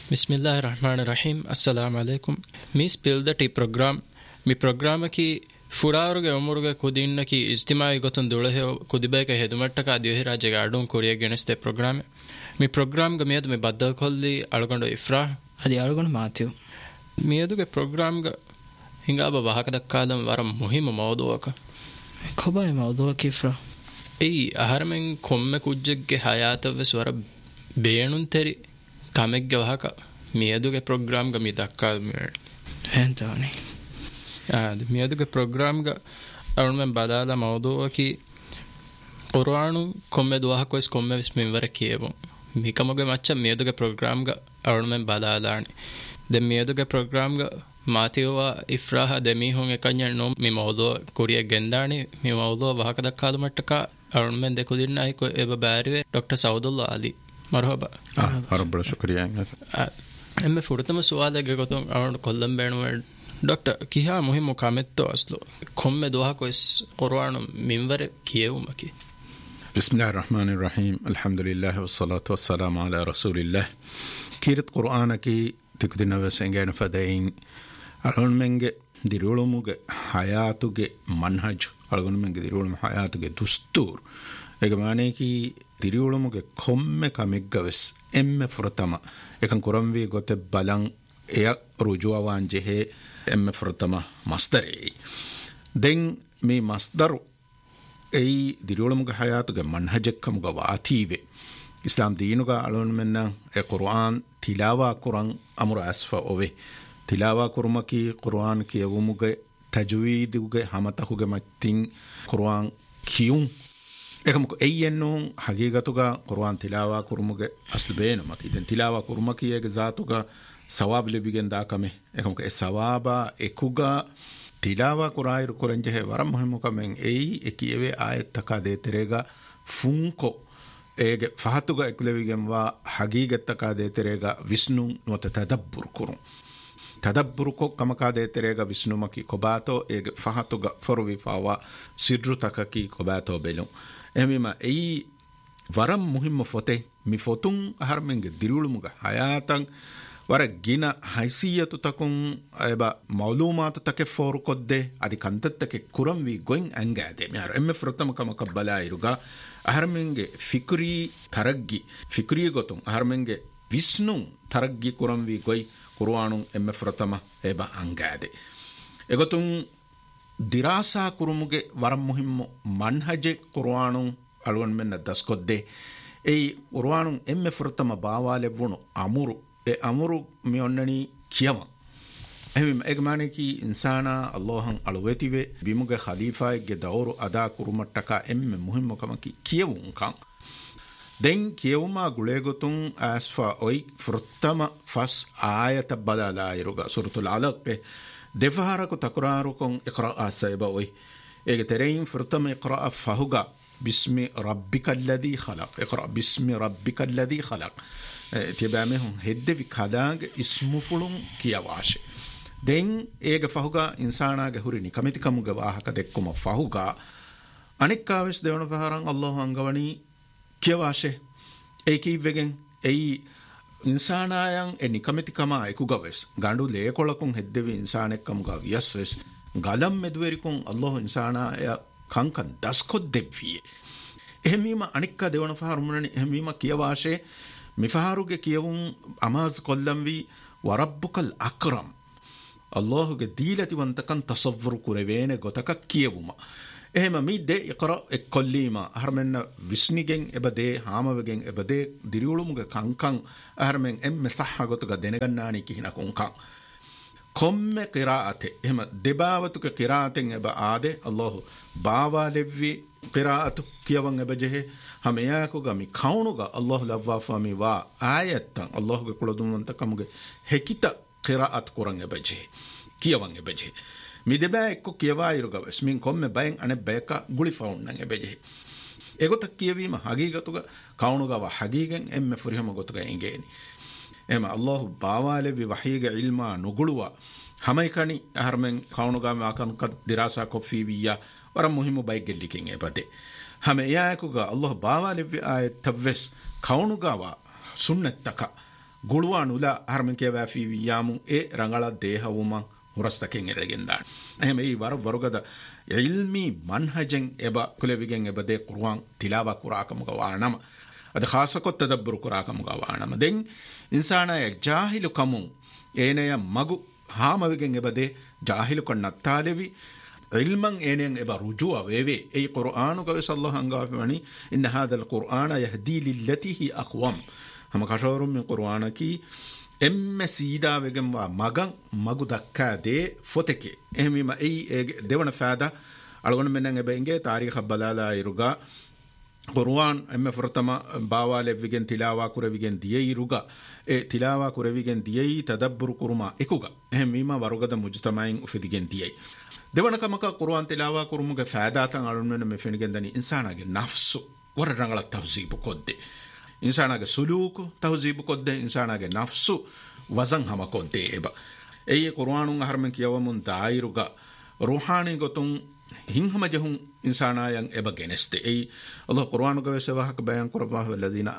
Bismillahirrahmanirrahim. Assalamu alaikum. Mi spill the tea program. Mi program ki furaaruge umuruge kudinnaki ijtimai gotun dulehe kudibeke hedumattaka adiohira jega adun kuriye geneste program. Mi program ga miyadu me baddal kolli algondo ifra adi algondo Matthew. Miyaduge program ga hingaba wahakadakkadam waram muhim mawduwaka. Kobai mawduwaki ifra. Ei aharmen komme kujjegge hayatavves wara beenun teri kamegge wahaka miyaduge program ga mi dakka hentani miyaduge program ga arun badala mawduwa ki qur'anu komme duwa ko is komme minwara kiyevo mikamoge macha miyaduge program ga arun badala ni de miyaduge program ga matiwa ifraha demi hon ekanya no mi mawduwa kuriye gendani mi mawduwa wahaka dakkalu mattaka arun men de kudinna ko eba bariwe Dr. Saudullah Ali مرحبا ربنا شكرا اما فرتم سوال اگه گتون اون کلم بینو دکتر کیا مهم مقامت تو اصلو کم دوها کو اس قرآن منور کیو مکی بسم الله الرحمن الرحيم الحمد لله والصلاة والسلام على رسول الله كيرت قرآن كي تكدنا وسنجان فدين أرون منج ديرولموج حياتوج منهج أرون منج ديرولم حياتوج دستور එගමානේ කි දිරියුළුමුගේ කොම්මෙ කමෙග්ගවස් එම්මෙ ෆුරතම එකන් කුරම්වි ගොත බලන් එය රුජුවාන් ජෙහෙ එම්මෙ ෆුරතම මස්දරේ දෙන් මේ මස්දරු ඒ දිරියුළුමුගේ හයාතුගේ මන්හජක්කමුගේ වාතීවේ ඉස්ලාම් දීනුගේ අලොන් මෙන්න ඒ කුර්ආන් තිලාවා කුරන් අමුර අස්ෆා ඔවේ තිලාවා කුරුමකි කුර්ආන් කියවමුගේ තජ්වීදුගේ හමතහුගේ මත්තින් කුර්ආන් කියුම් ekam eyyenno hagigatuga Qur'an tilawa kurumuge asl beenuma kiden tilawa kurumaki ege zatuga sawab lebigen dakame ekam e sawaba ekuga tilawa qur'an kurenje he waram muhimu kamen ei ekieve ayat taka de terega funko ege fahatuga eklebigen wa hagigata de terega visnu not tadabbur kurun tadabbur ko kamaka de terega visnu maki kobato ege fahatuga forwi fawa sidru takaki kobato belun emima ei waram muhimma fote mi fotun aharmenge dirulumuga hayatan wara gina haysiyatu takun eba mawlumatu take for kodde adi kantattake kuram wi going angade mi har emme frotam kama kabbala iruga aharmenge fikri taraggi fikri gotun aharmenge visnu taraggi kuram wi goy qur'anun emme frotama eba angade egotun dirasa kurumuge waram muhimmo manhaje qur'anun alwan menna daskodde ei qur'anun emme furtama baawale wunu amuru e amuru mi onnani kiyama ehim egmane ki insana allahan alwetive bimuge khalifa ge dawru ada kurumattaka emme muhimmo kamaki kiyawun kan den kiyawma gulegotun asfa oi furtama fas ayata badala iruga suratul alaq دفهارك تكراركم اقرأ سيبوي اغترين فرتم اقرأ فهوغا بسم ربك الذي خلق اقرأ بسم ربك الذي خلق تبامهم هد في كداغ اسم فلون كيواش دين اغ فهوغا انسانا غهورني كميتكم غواهك دكم فهوغا انيكاوس دون فهران الله انغوني كيواش ايكي وگن اي ඉන්සානායන් එනිකමෙතිකමා එකුගවෙස් ගණ්ඩු ලේකොලකුන් හෙද්දෙවි ඉන්සානෙක්කමුගා වියස්වෙස් ගලම් මෙදුවරිකුන් අල්ලොහ ඉන්සානාය කංකන් දස්කොත් දෙව්විය එහෙමීම අනික්කා දෙවන ෆහරුමුණනි එහෙමීම කියවාශේ මිෆහරුගේ කියවුන් අමාස් කොල්ලම්වී වරබ්බුකල් අක්රම් අල්ලොහගේ දීලතිවන්තකන් තසව්වරු කුරවේන ගොතකක් කියවුම එහෙම මිද්දේ ඉක්රා එක්කොල්ලීම අහරමෙන්න විස්නිගෙන් එබදේ හාමවගෙන් එබදේ දිරියුළුමුගේ කංකං අහරමෙන් එම්මෙ සහගතුක දෙනගන්නානි කිහින කුංකං කොම්මෙ කිරාඅතේ එහෙම දෙබාවතුක කිරාතෙන් එබ ආදේ අල්ලාහ් බාවා ලෙව්වි කිරාඅතු කියවන් එබජෙහි හමයාකුග මි කවුනුග අල්ලාහ් ලව්වා ෆමි වා ආයත්තන් අල්ලාහ්ගේ කුලදුමන්තකමුගේ හෙකිත කිරාඅත් කුරන් එබජෙහි කියවන් එබජෙහි mideba ekko kiyawa iruga esmin komme bayen ane beka guli faunnan ebeje egotak kiyawima hagigatuga kaunuga wa hagigen emme furihama gotuga engeni ema allah baawale vi wahiga ilma nuguluwa hamaikani aharmen kaunuga ma kan kad dirasa kofi wiya waram muhimu bay gellikin ebade hame yakuga allah baawale vi ayat tawes kaunuga wa sunnattaka ගුළුවනුලා අහරමන් කියවැෆි වියාමු ඒ රංගල දේහවුම හුරස්තකෙන් එලගෙන්දා එහෙම ඒ වරගද ඉල්මි මන්හජෙන් එබ කුලවිගෙන් එබදේ කුර්ආන් තිලාවා කුරාකමුග වානම අද ખાસකොත් තදබ්බුරු කුරාකමුග වානම දෙන් ඉන්සානය ජාහිලු කමු ඒනය මගු හාමවිගෙන් එබදේ ජාහිලු කොන්නත්තාලෙවි ඉල්මන් ඒනෙන් එබ රුජුව වේවේ ඒ කුර්ආනු කව සල්ලල්ලාහු අංගාෆමනි ඉන්න හාදල් කුර්ආන යහදී ලිල්ලති හි අක්වම් හම කෂවරුම් මේ කුර්ආනකි එම්ම සීදාවෙගෙන් වා මගන් මගු දක්කාදේ ෆොතකේ එහෙමම ඒ දෙවන ෆාදා අලගොන මෙන්න එබෙන්ගේ තාරීඛ බලාලා ඉරුගා කුර්ආන් එම්ම ෆරතම බාවාලෙවිගෙන් තිලාවා කුරවිගෙන් දියේ ඉරුගා ඒ තිලාවා කුරවිගෙන් දියේ තදබ්බුරු කුරුමා එකුගා එහෙමම වරුගද මුජ්තමයින් උෆිදිගෙන් දියේ දෙවන කමක කුර්ආන් තිලාවා කුරුමුගේ ෆාදාතන් අලුන් මෙන්න මෙෆෙනිගෙන් දනි ඉන්සානාගේ නෆ්සු වර රංගල තහසීබ් කොද්දේ ඉන්සානාගේ සුලූකු තහසීබ් කොද්දේ ඉන්සානාගේ නෆ්සු වසන් හම කොද්දේ එබ ඒ කුර්ආනුන් අහරමන් කියවමුන් දායිරුගා රූහානි ගොතුන් හින්හම ජහුන් ඉන්සානායන් එබ ගෙනස්තේ ඒ අල්ලාහ් කුර්ආනුගේ වසවහක බයන් කරවාහ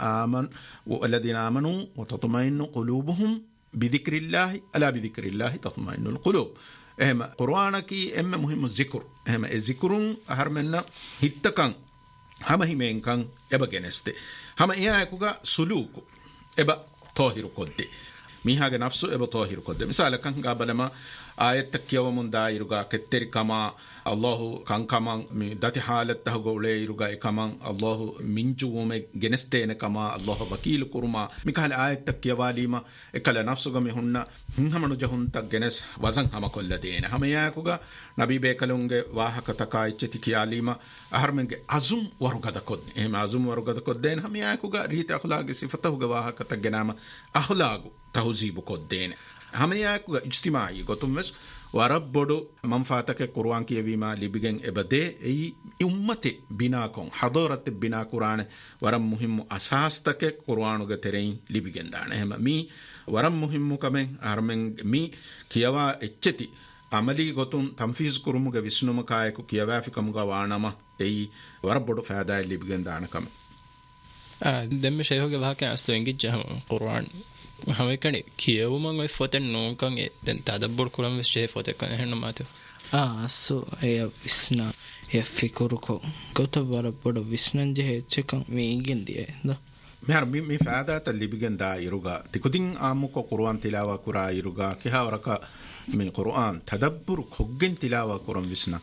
වලදීන ආමනු වතතුමයින්නු කුලූබුහුම් බිදික්රිල්ලාහි අලා බිදික්රිල්ලාහි තතුමයින්නුල් කුලූබ් එහෙම කුර්ආනකි එම්ම මුහිම්ම zikr එහෙම ඒ zikruන් අහරමන්න හිත්තකන් හම හිමෙන්කන් එබ ගෙනස්තේ හම එයාකුගා සුලූකු එබ තෝහිරු කොද්දේ මීහාගේ නෆ්සු එබ තෝහිරු කොද්දේ මිසාලකන් ගාබලම ආයත් කියවමුන් දායිරුගා කෙත්තෙරි කමා අල්ලාහ් කංකමන් මේ දති حالت තහගොලේ ඉරුගා එකමන් අල්ලාහ් මින්ජුවම ගෙනස්තේන කමා අල්ලාහ් වකීල් කුරුමා මිකහල ආයත් කියවාලීම එකල නෆ්සුගම හුන්න හින්හමනු ජහුන්ත ගෙනස් වසන් හම කොල්ල දේන හම යාකුගා නබී බේකලුන්ගේ වාහක තකායිච්චති කියාලීම අහර්මන්ගේ අසුම් වරුගද කොද්ද එහෙම අසුම් වරුගද කොද්දේන හම යාකුගා රීත අඛලාගේ සිෆතහුගේ වාහක තගෙනාම අඛලාගු තහසීබ් කොද්දේන හමයාකුග ඉජ්තිමායි ගොතුම්වස් වරබ්බොඩු මම්ෆාතක කුර්ආන් කියවීමා ලිබිගෙන් එබදේ එයි උම්මති බිනාකොන් හදරත් බිනා කුරාන වරම් මුහිම්මු අසාස්තක කුර්ආනුග තෙරෙන් ලිබිගෙන් දාන එහෙම මී වරම් මුහිම්මු කමෙන් අරමෙන් මී කියවා එච්චති අමලි ගොතුන් තම්ෆීස් කුරුමුග විස්නුම කායකු කියවාෆිකමුග වානම එයි වරබ්බොඩු ෆාදා ලිබිගෙන් දාන කම දෙම්ම ෂේහෝගේ වාක්‍යය අස්තු එංගිජ්ජහම කුර්ආන් හමකනේ කියවුමන් ඔය ෆොතෙන් නෝකන් දැන් තදබ්බුරු කුරම් විශ්ේ ෆොතෙන් එහෙන්න මාතෝ අස්සු එය විස්නා එය ෆිකුරුකෝ ගොතවර පොඩ විස්නන් ජෙහෙච්චකම් මේ ඉගෙන් දියේ ද මෙහර මේ ෆාදාත ලිබිගෙන් දා ඉරුගා තිකුදින් ආමුක කුර්ආන් තිලාවා කුරා ඉරුගා කිහවරක මේ කුර්ආන් තදබ්බුරු කොග්ගෙන් තිලාවා කුරම් විස්නා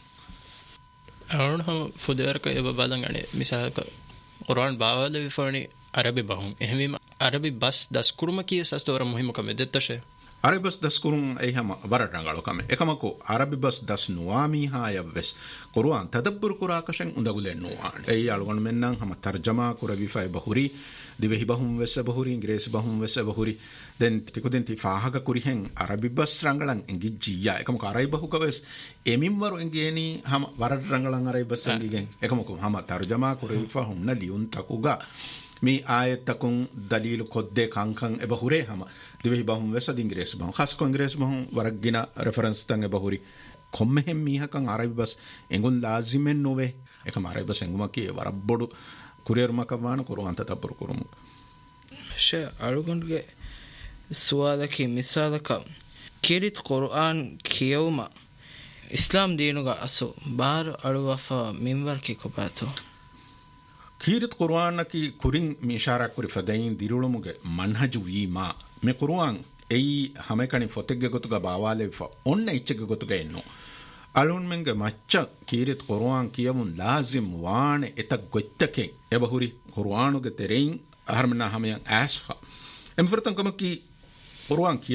අරුණම ෆොදවරක එබ බලංගනේ මිසාක කුර්ආන් බාවල විෆෝනි අරබි බහුම් එහෙම අරබි බස් දස්කුරුම කිය සස්තවර මුහිමකම දෙත්තෂේ අරබි බස් දස්කුරුම් එහම වරරංගලකම එකමකෝ අරබි බස් දස් නුවාමි හායවස් කුර්ආන් තදබ්බුරු කුරාකෂන් උඳගුලෙන් නුවාන් ඒ අලුගන් මෙන්නම් හම තර්ජමා කුරවි ෆයි බහුරි දිවෙහි බහුම් වෙස බහුරි ඉංග්‍රීසි බහුම් වෙස බහුරි දැන් තිකුදෙන් ති ෆාහක කුරිහෙන් අරබි බස් රංගලන් එංගිජ්ජියා එකමකෝ අරයි බහුකවස් එමින්වරු එංගේනි හම වරරංගලන් අරයි බස් එංගිගෙන් එකමකෝ හම තර්ජමා කුරවි ෆහුන්න ලියුන් තකුගා මේ ආයතකුන් දලීලු කොද්දේ කංකං එබ හුරේ හම දිවෙහි බහුම් වෙස ඉංග්‍රීසි බහුම් ખાસ කො ඉංග්‍රීසි බහුම් වරග්ගින රෙෆරන්ස් තන් එබ හුරි කොම්මෙහෙම් මීහකන් අරබි බස් එඟුන් ලාසිමෙන් නොවේ එකම අරබි බස් එඟුම කී වරබ්බොඩු කුරියර්මක වාන කුර්ආන් තදබ්බුරු කුරුමු ෂේ අලුගොන්ගේ සුවාදකි මිසාලක කිරිත් කුර්ආන් කියවම ඉස්ලාම් දීනුගා අසු බාර අලුවෆා මින්වර් කි කොපාතෝ කීරිත් කුර්ආනකි කුරින් මිෂාරක් කුරි ෆදයින් දිරුළුමුගේ මන්හජු වීමා මේ කුර්ආන් එයි හැමකණි ෆොතෙග්ගේ ගොතුගා බාවාලේ ෆ ඔන්න ඉච්චගේ ගොතුගා එන්නෝ අලුන් මෙන්ගේ මච්ච කීරිත් කුර්ආන් කියවුන් ලාසිම් වානේ එත ගොත්තකෙන් එබහුරි කුර්ආනුගේ තෙරෙන් අහර්මනා හැමයන් ඇස්ෆා එම්ෆර්තන් කමකි කුර්ආන්